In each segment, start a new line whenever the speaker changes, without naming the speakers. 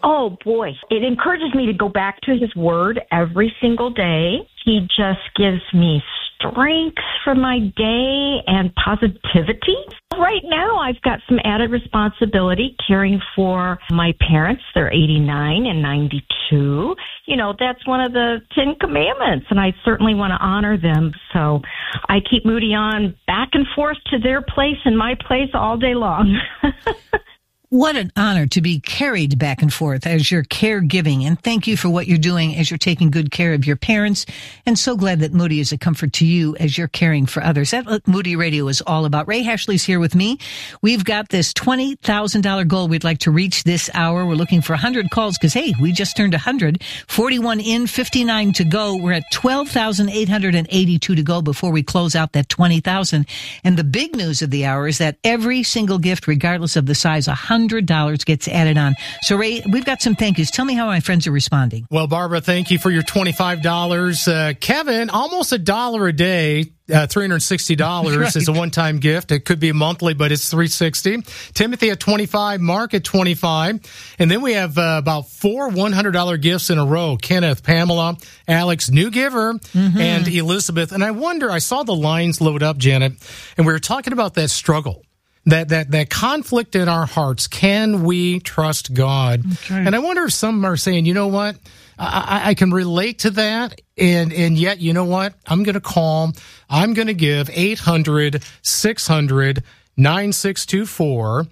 Oh, boy. It encourages me to go back to his word every single day. He just gives me strength for my day and positivity. Right now, I've got some added responsibility caring for my parents. They're 89 and 92. You know, that's one of the 10 commandments, and I certainly want to honor them. So I keep Moody on back and forth to their place and my place all day long.
What an honor to be carried back and forth as you're caregiving. And thank you for what you're doing as you're taking good care of your parents. And so glad that Moody is a comfort to you as you're caring for others. That's what Moody Radio is all about. Ray Hashley's here with me. We've got this $20,000 goal we'd like to reach this hour. We're looking for 100 calls because, hey, we just turned 100. 41 in, 59 to go. We're at 12,882 to go before we close out that 20,000. And the big news of the hour is that every single gift, regardless of the size, $100 gets added on. So, Ray, we've got some thank yous. Tell me how my friends are responding.
Well, Barbara, thank you for your $25. Kevin, almost $1 a day. $360 right. Is a one-time gift. It could be monthly, but it's $360. Timothy at $25, Mark at $25, and then we have about 4 $100 gifts in a row. Kenneth, Pamela, Alex, new giver, and Elizabeth. And I wonder, I saw the lines load up, Janet, and we were talking about that struggle. That conflict in our hearts. Can we trust God? Okay. And I wonder if some are saying, you know what? I can relate to that. And yet, you know what? I'm going to call. I'm going to give 800-600-9624.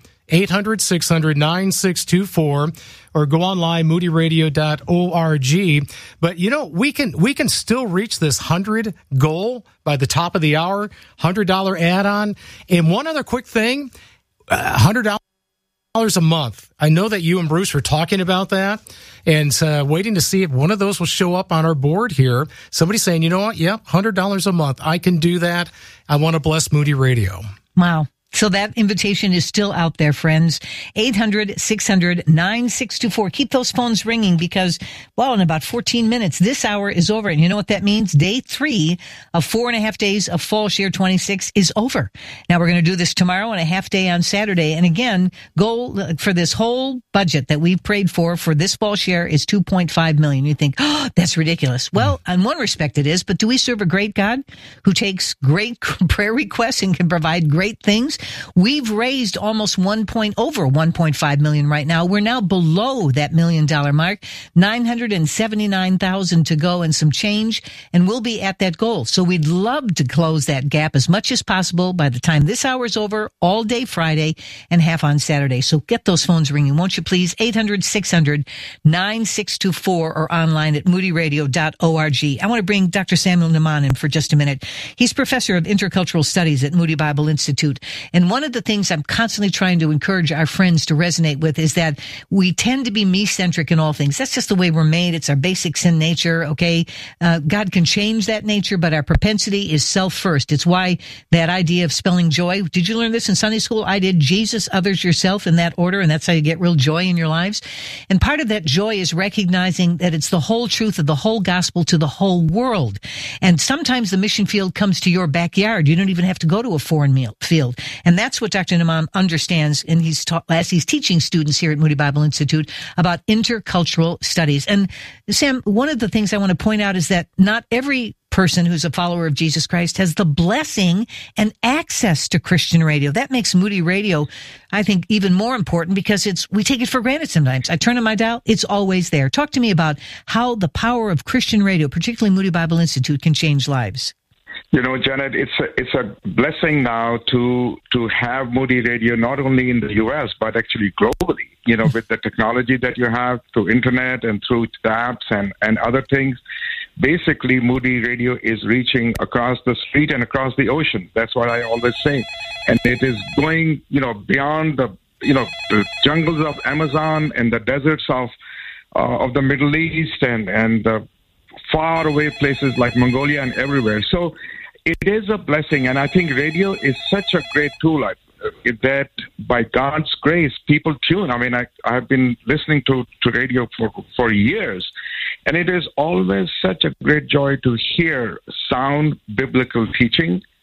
800-600-9624, or go online, moodyradio.org. But, you know, we can still reach this 100 goal by the top of the hour, $100 add-on. And one other quick thing, $100 a month. I know that you and Bruce were talking about that, and waiting to see if one of those will show up on our board here. Somebody saying, you know what? Yep, $100 a month. I can do that. I want to bless Moody Radio.
Wow. So that invitation is still out there, friends. 800-600-9624. Keep those phones ringing because, well, in about 14 minutes, this hour is over. And you know what that means? Day 3 of 4.5 days of Fall Share 26 is over. Now we're going to do this tomorrow and a half day on Saturday. And again, goal for this whole budget that we've prayed for this Fall Share is $2.5 million. You think, oh, that's ridiculous. Well, in one respect it is, but do we serve a great God who takes great prayer requests and can provide great things? We've raised almost over $1.5 million right now. We're now below that $1 million mark, $979,000 to go and some change, and we'll be at that goal. So we'd love to close that gap as much as possible by the time this hour's over, all day Friday and half on Saturday. So get those phones ringing, won't you please? 800-600-9624 or online at moodyradio.org. I want to bring Dr. Samuel Naiman in for just a minute. He's professor of intercultural studies at Moody Bible Institute. And one of the things I'm constantly trying to encourage our friends to resonate with is that we tend to be me-centric in all things. That's just the way we're made. It's our basic sin nature, okay? God can change that nature, but our propensity is self first. It's why that idea of spelling joy, did you learn this in Sunday school? I did. Jesus, others, yourself, in that order, and that's how you get real joy in your lives. And part of that joy is recognizing that it's the whole truth of the whole gospel to the whole world. And sometimes the mission field comes to your backyard. You don't even have to go to a foreign field. And that's what Dr. Naiman understands, and as he's teaching students here at Moody Bible Institute about intercultural studies. And Sam, one of the things I want to point out is that not every person who's a follower of Jesus Christ has the blessing and access to Christian radio. That makes Moody Radio, I think, even more important because we take it for granted sometimes. I turn on my dial, it's always there. Talk to me about how the power of Christian radio, particularly Moody Bible Institute, can change lives.
You know, Janet, it's a blessing now to have Moody Radio not only in the U.S. but actually globally. You know, with the technology that you have through internet and through apps and other things, basically Moody Radio is reaching across the street and across the ocean. That's what I always say, and it is going, you know, beyond the jungles of Amazon and the deserts of the Middle East and the far away places like Mongolia and everywhere. So it is a blessing, and I think radio is such a great tool that by God's grace, people tune. I mean, I have been listening to radio for years, and it is always such a great joy to hear sound biblical teaching